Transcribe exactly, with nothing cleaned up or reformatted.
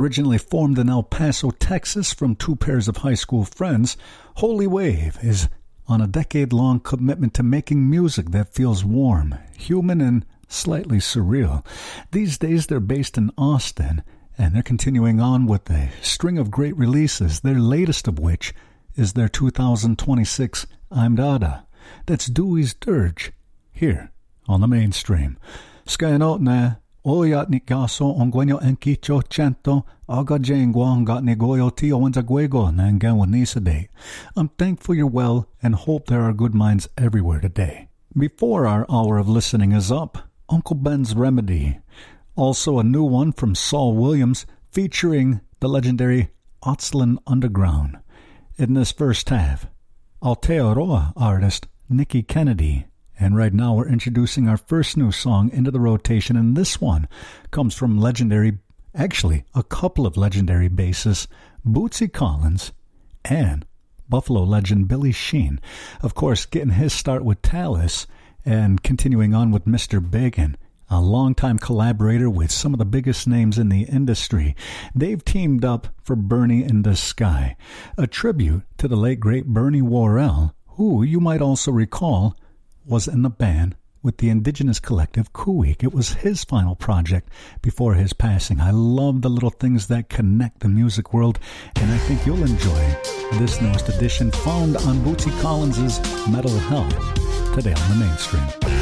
originally formed in El Paso, Texas from two pairs of high school friends, Holy Wave is on a decade-long commitment to making music that feels warm, human, and slightly surreal. These days they're based in Austin, and they're continuing on with a string of great releases, their latest of which is their two thousand twenty-six I'm Dada. That's Dewey's Dirge, here on the Mainstream. Skyanot na oyat ni kaso ongwenyo enkicho chento aga jengwa ngat negoyo tio wanzaguego nangawanisade. I'm thankful you're well and hope there are good minds everywhere today. Before our hour of listening is up, Uncle Ben's Remedy. Also a new one from Saul Williams featuring the legendary Otslin Underground. In this first half, Aotearoa artist Nikki Kennedy. And right now we're introducing our first new song into the rotation, and this one comes from legendary, actually a couple of legendary bassists, Bootsy Collins and Buffalo legend Billy Sheehan. Of course, getting his start with Talis and continuing on with Mister Biggin, a longtime collaborator with some of the biggest names in the industry. They've teamed up for Bernie in the Sky, a tribute to the late great Bernie Worrell, who you might also recall was in the band with the indigenous collective Kuweek. It was his final project before his passing. I love the little things that connect the music world, and I think you'll enjoy this newest edition found on Bootsy Collins' Metal Hell today on the Mainstream.